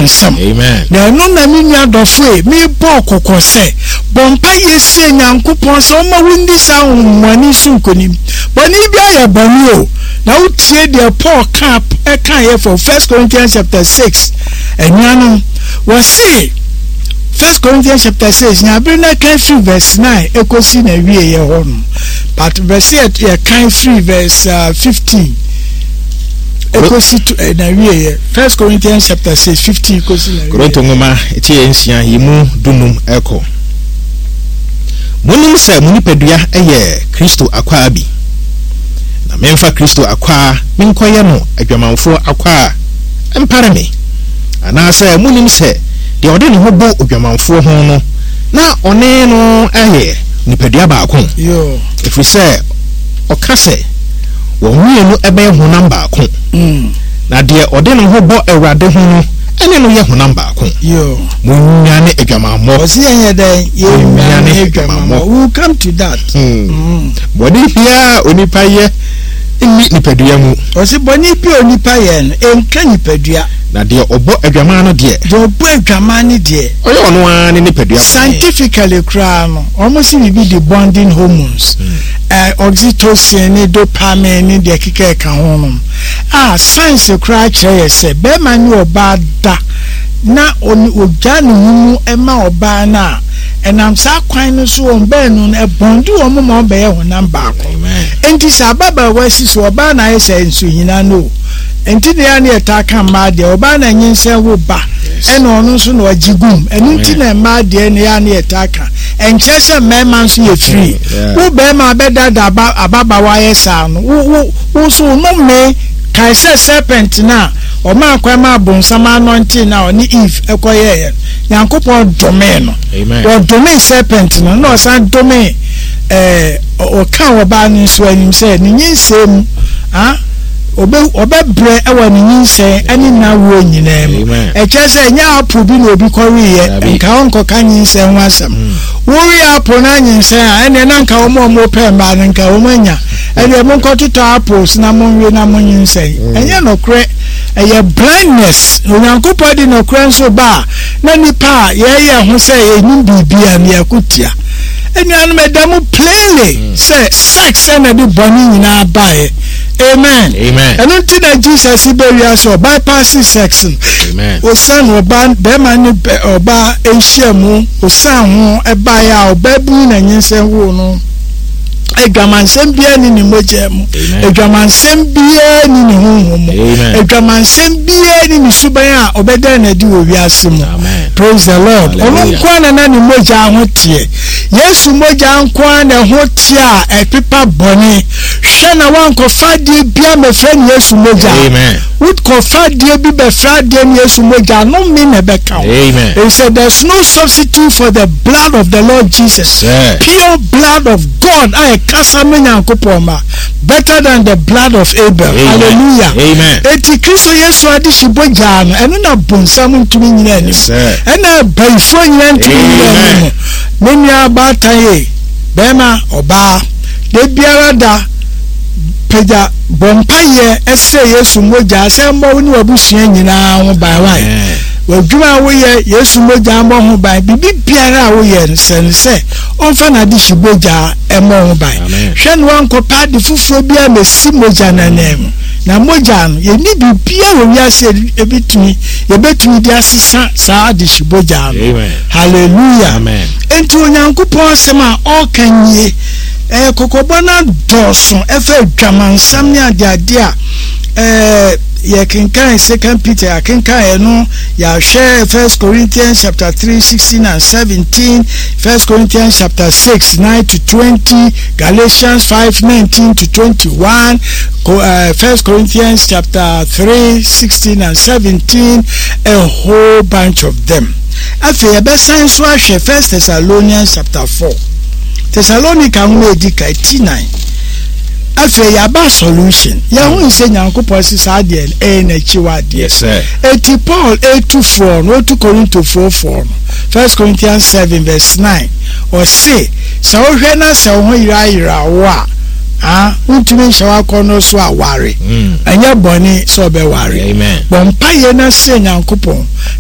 bonsam. Amen. Na no na mi nya dofo e mi bo kokose. Bompa yesi nyankopon so ma wundi sa nwani sunkonim. Boni bia ya boni o. Na utie de Paul cap e kan here for 1 Corinthians chapter 6. Enyano we say 1 Corinthians chapter 6 na bring kan free verse 9 ekosi na wie ye ho no. But verse 8 ye kan free verse 15. Ekosi to na wie ye 1 Corinthians chapter 6 15 ekosi na wie. Korinto ngoma etie ensia yimu dunum eko. Munim se munipadua eye Kristo akwa bi. Na memfa Kristo akwa minkoye no adwamanfo akwa empare me. Ana se munim se de ode ne ho bo adwamanfo ho no na one no eye nipadua ba akon. Yo. If say okase wo mienu ebe honam ba akon. Na de ode ne ho bo awrade ho no ene no ye honam ba akon. Yo. Munya ne adwamanmo. Osi enye den ye munya ne adwamanmo. We will come to that. Body here onipa ye ni nipadua mu. Osi boni bi onipa ye no enka nipadua. Na de obo adwaman no de. De obo adwaman ni de. Oye ono an ni nipadua. Scientifically cra no almost be the bonding hormones. Oxytocin ni dopamine ni de keke ka ho no. Science cra kire se be ma ni oba da na ogya no mu ema oba na enam sa kwan no so on be no e bondi wo mo ma be ye honam ba ko. Enti sa baba wasi so oba na yese nso hina no. Enti de ya na etaka ma de oba na nyinse wo ba eno ono so na wajigum enti na ma de ne ya na etaka enche se mema nso ye free wo be ma be dada ababa wa yesa no wo so no me kai se serpent na o ma kwa ma bonsama anointing na oni Eve ekoye Yankopon dome no wo dome serpent no no san dome o kan wo ba ni so anim se ni nyinsem obe bre ewa ni nyinse ani na wo nyinam eche se nya apu bi na obi koriye nka onko kan nyinse nwasam wo wi apu na nyinse a ene na nka omo pe mba nka omanya ene mo nkotuto apples na mo wi na mo nyinse enye no kre eye blindness onyankopɔ di no kre nso ba na nipa ye ho se ye nim bibia na yakutia ene anu medamu plainly say sex na di boni nyina bae. Amen. Amen. And until that Jesus Iberia so bypassing sex. Amen. Osan oba be mani oba enhyiamu osan ho eba ya obabu na nyensen wo no. Edwamansem bia ni ni mojam. Edwamansem bia ni ni honhom. Edwamansem bia ni ni suban a obeda na di wo wiase mu. Praise the Lord. Ononkwa na ni moja ho tie. Yesu moja nkwa na ho tie a epipa boni. Shana wanko fadie bia me friend Yesu moja. Amen. Would ko fadie bi be fadie Yesu moja no me na be ka. Amen. He said there's no substitute for the blood of the Lord Jesus. Yeah. Pure blood of God. I kasa me nyankopoma. Better than the blood of Abel. Amen. Hallelujah. Amen. Eti Kristo Yesu adi shiboja no eno na bonsam ntumi nyina ni. Ena baifo nyina ntumi nyina ni. Menya abataye. Bema oba. De biara da peja bompaye ese Yesu moja ase mbo ni wabusua nyina ho baiwai. Wadwuma wo ye Yesu moja mbo ho bai bibi biara wo ye sense onfa na di shiboja emo ho bai. Hwe no anko pa di fufuro bia mesi moja na nem. Na moja no ye ni bibia wo wiase ebetumi di asesa saa di shiboja no. Hallelujah. Amen. Enti onyankopon sema o kanye kokobona doso efe dwamansam ni ade a ye kinkan 2 Peter kinkan no ya share 1 Corinthians chapter 3 16 and 17, 1 Corinthians chapter 6 9 to 20, Galatians 5 19 to 21, 1 Corinthians chapter 3 16 and 17, a whole bunch of them. Afi ebe science wa share 1 Thessalonians chapter 4. Thessalonica Medika 9. Afi yaba solution. Ya hu nse nyankopɔ sisa de na chiwa de. Yes sir. Eti Paul 8:4 no 2 Corinthians 4:4 no. 1 Corinthians 7 verse 9. Or say, sa ohwe na sa ho yira wo a untumi nshwa kono so aware. Anya boni so be ware. Amen. Bompa ye na se nyankopɔ